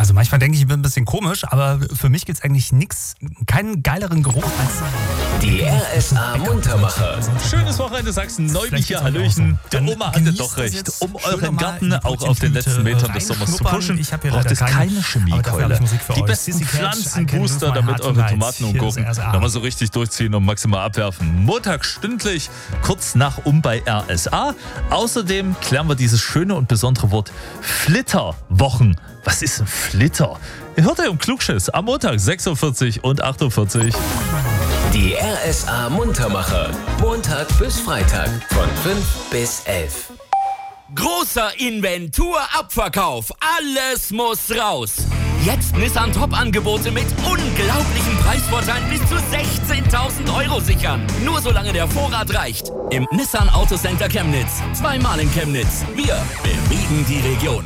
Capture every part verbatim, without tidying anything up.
Also manchmal denke ich, ich bin ein bisschen komisch, aber für mich gibt es eigentlich nichts, keinen geileren Geruch als die R S A Muntermacher. Schönes Wochenende, Sachsen-Neubicher, Hallöchen. Der Oma hatte doch recht. Um euren Garten auch auf den letzten Metern des Sommers zu pushen, braucht es keine Chemiekeule. Die besten Pflanzenbooster, damit eure Tomaten und Gurken nochmal so richtig durchziehen und maximal abwerfen. Montag stündlich, kurz nach um bei R S A. Außerdem klären wir dieses schöne und besondere Wort Flitterwochen. Was ist ein Flitter? Ihr hört ja im Klugschiss am Montag sechs Uhr vierzig und acht Uhr vierzig. Die R S A Muntermacher. Montag bis Freitag von fünf bis elf. Großer Inventurabverkauf. Alles muss raus. Jetzt Nissan Top-Angebote mit unglaublichen Preisvorteilen bis zu sechzehntausend Euro sichern. Nur solange der Vorrat reicht. Im Nissan Autocenter Chemnitz. Zweimal in Chemnitz. Wir bewegen die Region.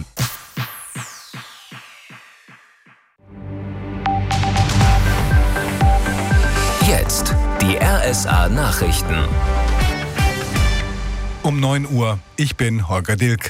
Jetzt die R S A Nachrichten. Um neun Uhr. Ich bin Holger Dilk.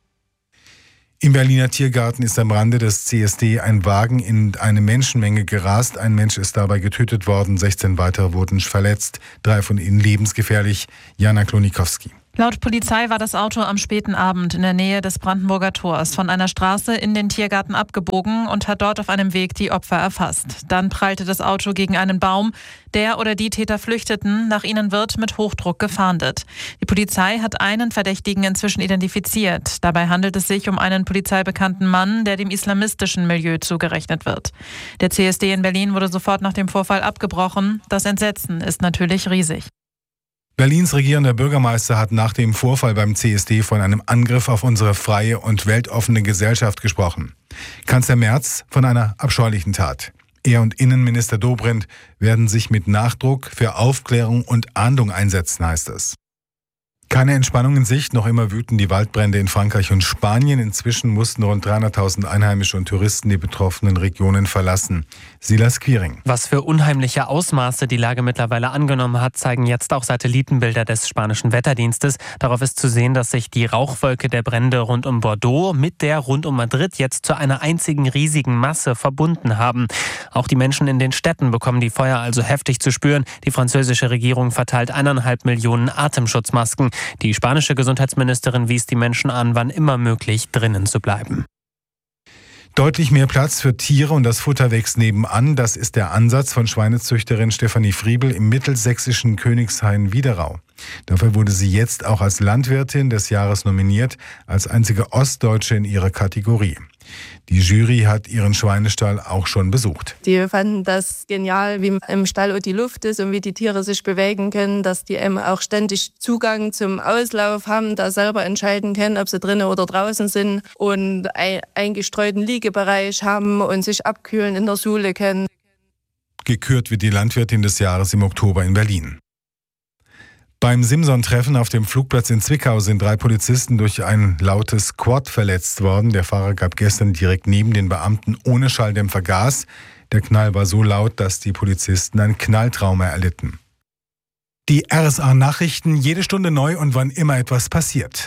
Im Berliner Tiergarten ist am Rande des C S D ein Wagen in eine Menschenmenge gerast. Ein Mensch ist dabei getötet worden, sechzehn weitere wurden verletzt, drei von ihnen lebensgefährlich. Jana Klonikowski. Laut Polizei war das Auto am späten Abend in der Nähe des Brandenburger Tors von einer Straße in den Tiergarten abgebogen und hat dort auf einem Weg die Opfer erfasst. Dann prallte das Auto gegen einen Baum. Der oder die Täter flüchteten. Nach ihnen wird mit Hochdruck gefahndet. Die Polizei hat einen Verdächtigen inzwischen identifiziert. Dabei handelt es sich um einen polizeibekannten Mann, der dem islamistischen Milieu zugerechnet wird. Der C S D in Berlin wurde sofort nach dem Vorfall abgebrochen. Das Entsetzen ist natürlich riesig. Berlins regierender Bürgermeister hat nach dem Vorfall beim C S D von einem Angriff auf unsere freie und weltoffene Gesellschaft gesprochen. Kanzler Merz von einer abscheulichen Tat. Er und Innenminister Dobrindt werden sich mit Nachdruck für Aufklärung und Ahndung einsetzen, heißt es. Keine Entspannung in Sicht, noch immer wüten die Waldbrände in Frankreich und Spanien. Inzwischen mussten rund dreihunderttausend Einheimische und Touristen die betroffenen Regionen verlassen. Silas Quiring. Was für unheimliche Ausmaße die Lage mittlerweile angenommen hat, zeigen jetzt auch Satellitenbilder des spanischen Wetterdienstes. Darauf ist zu sehen, dass sich die Rauchwolke der Brände rund um Bordeaux mit der rund um Madrid jetzt zu einer einzigen riesigen Masse verbunden haben. Auch die Menschen in den Städten bekommen die Feuer also heftig zu spüren. Die französische Regierung verteilt eineinhalb Millionen Atemschutzmasken. Die spanische Gesundheitsministerin wies die Menschen an, wann immer möglich drinnen zu bleiben. Deutlich mehr Platz für Tiere und das Futter wächst nebenan. Das ist der Ansatz von Schweinezüchterin Stefanie Friebel im mittelsächsischen Königshain-Widerau. Dafür wurde sie jetzt auch als Landwirtin des Jahres nominiert, als einzige Ostdeutsche in ihrer Kategorie. Die Jury hat ihren Schweinestall auch schon besucht. Die fanden das genial, wie im Stall die Luft ist und wie die Tiere sich bewegen können, dass die eben auch ständig Zugang zum Auslauf haben, da selber entscheiden können, ob sie drinnen oder draußen sind und einen eingestreuten Liegebereich haben und sich abkühlen in der Sule können. Gekürt wird die Landwirtin des Jahres im Oktober in Berlin. Beim Simson-Treffen auf dem Flugplatz in Zwickau sind drei Polizisten durch ein lautes Quad verletzt worden. Der Fahrer gab gestern direkt neben den Beamten ohne Schalldämpfer Gas. Der Knall war so laut, dass die Polizisten ein Knalltrauma erlitten. Die R S A-Nachrichten jede Stunde neu und wann immer etwas passiert.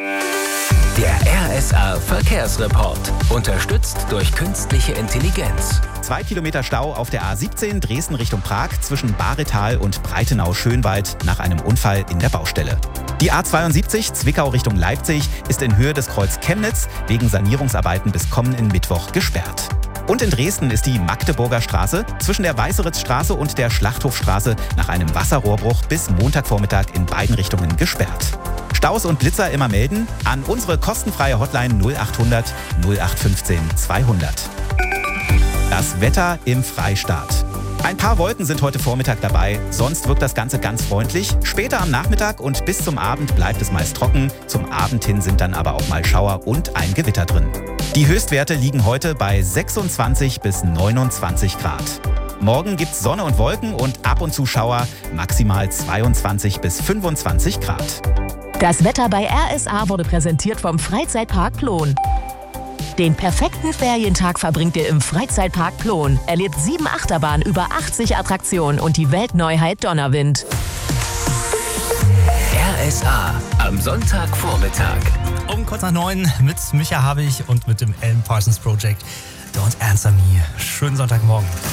Der R S A Verkehrsreport. Unterstützt durch künstliche Intelligenz. Zwei Kilometer Stau auf der A siebzehn Dresden Richtung Prag zwischen Baretal und Breitenau-Schönwald nach einem Unfall in der Baustelle. Die A zweiundsiebzig Zwickau Richtung Leipzig ist in Höhe des Kreuz Chemnitz wegen Sanierungsarbeiten bis kommenden Mittwoch gesperrt. Und in Dresden ist die Magdeburger Straße zwischen der Weißeritzstraße und der Schlachthofstraße nach einem Wasserrohrbruch bis Montagvormittag in beiden Richtungen gesperrt. Staus und Blitzer immer melden an unsere kostenfreie Hotline null achthundert null acht fünfzehn zweihundert. Das Wetter im Freistaat. Ein paar Wolken sind heute Vormittag dabei, sonst wirkt das Ganze ganz freundlich. Später am Nachmittag und bis zum Abend bleibt es meist trocken. Zum Abend hin sind dann aber auch mal Schauer und ein Gewitter drin. Die Höchstwerte liegen heute bei sechsundzwanzig bis neunundzwanzig Grad. Morgen gibt's Sonne und Wolken und ab und zu Schauer, maximal zweiundzwanzig bis fünfundzwanzig Grad. Das Wetter bei R S A wurde präsentiert vom Freizeitpark Plon. Den perfekten Ferientag verbringt ihr im Freizeitpark Plon. Erlebt sieben Achterbahnen, über achtzig Attraktionen und die Weltneuheit Donnerwind. R S A am Sonntagvormittag. Um kurz nach neun mit Micha Habich und mit dem Alan Parsons Project. Don't Answer Me. Schönen Sonntagmorgen.